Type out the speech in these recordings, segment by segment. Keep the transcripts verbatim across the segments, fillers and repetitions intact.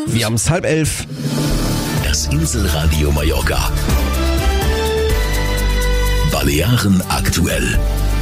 Wir haben es halb elf. Das Inselradio Mallorca. Balearen aktuell.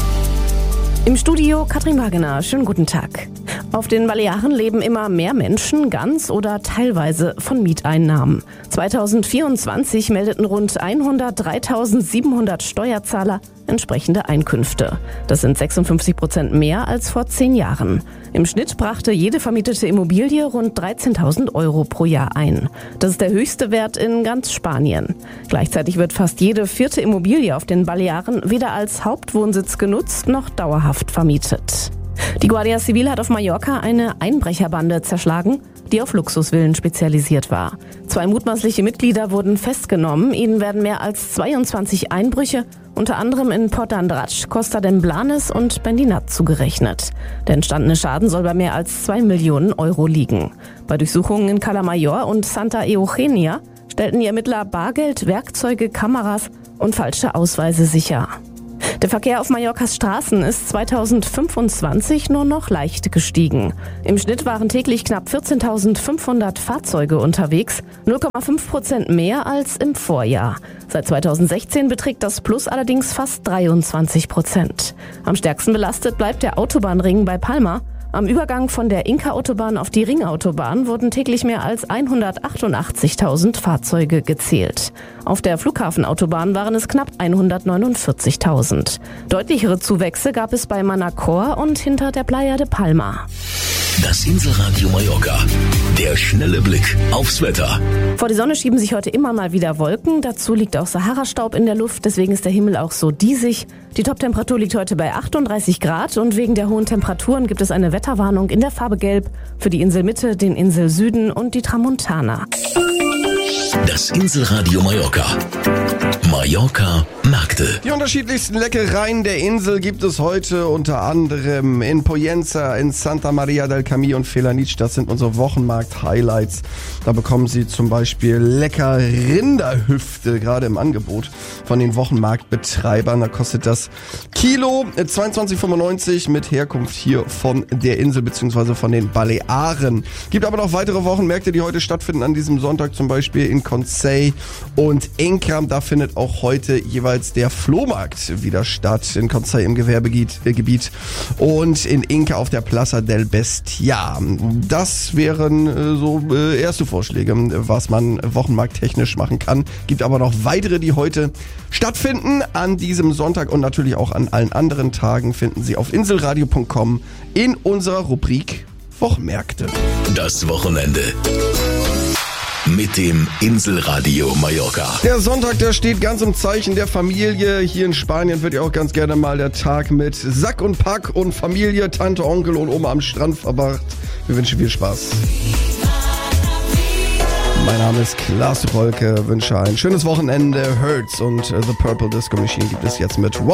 Im Studio Katrin Wagener. Schönen guten Tag. Auf den Balearen leben immer mehr Menschen ganz oder teilweise von Mieteinnahmen. zweitausendvierundzwanzig meldeten rund hundertdreitausendsiebenhundert Steuerzahler entsprechende Einkünfte. Das sind sechsundfünfzig Prozent mehr als vor zehn Jahren. Im Schnitt brachte jede vermietete Immobilie rund dreizehntausend Euro pro Jahr ein. Das ist der höchste Wert in ganz Spanien. Gleichzeitig wird fast jede vierte Immobilie auf den Balearen weder als Hauptwohnsitz genutzt noch dauerhaft vermietet. Die Guardia Civil hat auf Mallorca eine Einbrecherbande zerschlagen, die auf Luxusvillen spezialisiert war. Zwei mutmaßliche Mitglieder wurden festgenommen. Ihnen werden mehr als zweiundzwanzig Einbrüche, unter anderem in Port d'Andratx, Costa d'Emblanes und Bendinat zugerechnet. Der entstandene Schaden soll bei mehr als zwei Millionen Euro liegen. Bei Durchsuchungen in Cala Mayor und Santa Eugenia stellten die Ermittler Bargeld, Werkzeuge, Kameras und falsche Ausweise sicher. Der Verkehr auf Mallorcas Straßen ist zweitausendfünfundzwanzig nur noch leicht gestiegen. Im Schnitt waren täglich knapp vierzehntausendfünfhundert Fahrzeuge unterwegs, null Komma fünf Prozent mehr als im Vorjahr. Seit zweitausendsechzehn beträgt das Plus allerdings fast dreiundzwanzig Prozent. Am stärksten belastet bleibt der Autobahnring bei Palma. Am Übergang von der Inka-Autobahn auf die Ringautobahn wurden täglich mehr als hundertachtundachtzigtausend Fahrzeuge gezählt. Auf der Flughafenautobahn waren es knapp hundertneunundvierzigtausend. Deutlichere Zuwächse gab es bei Manacor und hinter der Playa de Palma. Das Inselradio Mallorca. Der schnelle Blick aufs Wetter. Vor die Sonne schieben sich heute immer mal wieder Wolken. Dazu liegt auch Sahara-Staub in der Luft. Deswegen ist der Himmel auch so diesig. Die Toptemperatur liegt heute bei achtunddreißig Grad. Und wegen der hohen Temperaturen gibt es eine Wetterwarnung in der Farbe Gelb für die Inselmitte, den Inselsüden und die Tramontana. Das Inselradio Mallorca. Mallorca Märkte. Die unterschiedlichsten Leckereien der Insel gibt es heute unter anderem in Poyenza, in Santa Maria del Camí und Felanitx. Das sind unsere Wochenmarkt-Highlights. Da bekommen Sie zum Beispiel lecker Rinderhüfte, gerade im Angebot von den Wochenmarktbetreibern. Da kostet das Kilo zweiundzwanzig fünfundneunzig mit Herkunft hier von der Insel bzw. von den Balearen. Gibt aber noch weitere Wochenmärkte, die heute stattfinden an diesem Sonntag, zum Beispiel in Consell und Enkram. Da findet auch heute jeweils der Flohmarkt wieder statt. In Consell im Gewerbegebiet äh, Gebiet und in Inka auf der Plaza del Bestiar. Das wären äh, so äh, erste Vorschläge, was man wochenmarkttechnisch machen kann. Gibt aber noch weitere, die heute stattfinden an diesem Sonntag und natürlich auch an allen anderen Tagen finden Sie auf inselradio punkt com in unserer Rubrik Wochenmärkte. Das Wochenende mit dem Inselradio Mallorca. Der Sonntag, der steht ganz im Zeichen der Familie. Hier in Spanien wird ja auch ganz gerne mal der Tag mit Sack und Pack und Familie, Tante, Onkel und Oma am Strand verbracht. Wir wünschen viel Spaß. Mein Name ist Klaas Rolke, wünsche ein schönes Wochenende. Hurts und The Purple Disco Machine gibt es jetzt mit